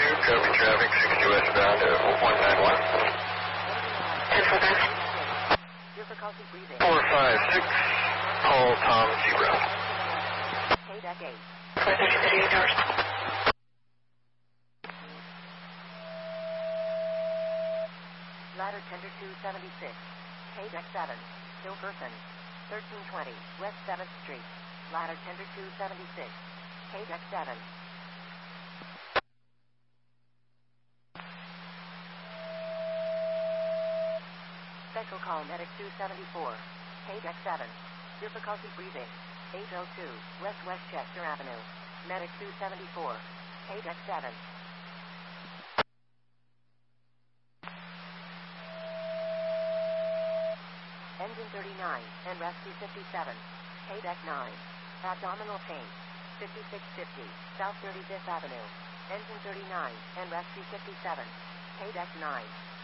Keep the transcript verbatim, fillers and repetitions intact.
two, copy traffic, sixty westbound at one nine one. ten four five. Difficulty breathing. four five six, Paul Tom Zebra. K deck eight. four thirty, thirty-eight hours. Ladder tender two seventy-six. K deck seven. Still person. thirteen twenty West seventh Street. Ladder tender two seventy-six. K deck seven. Special call medic two seventy-four. K deck seven. Difficulty breathing. eight oh two West Westchester Avenue. Medic two seventy-four. K deck seven. Engine thirty-nine and rescue fifty-seven. K deck nine. Abdominal pain. fifty-six fifty South thirty-fifth Avenue. Engine thirty-nine and rescue fifty-seven. K deck nine.